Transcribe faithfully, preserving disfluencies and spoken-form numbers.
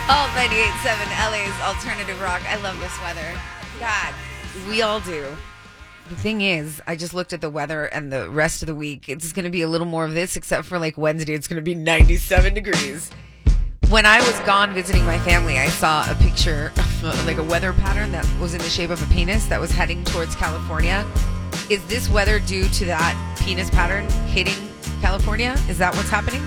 All ninety-eight point seven L A's Alternative Rock. I love this weather. God, we all do. The thing is, I just looked at the weather and the rest of the week. It's going to be a little more of this, except for like Wednesday, it's going to be ninety-seven degrees. When I was gone visiting my family, I saw a picture of like a weather pattern that was in the shape of a penis that was heading towards California. Is this weather due to that penis pattern hitting California? Is that what's happening?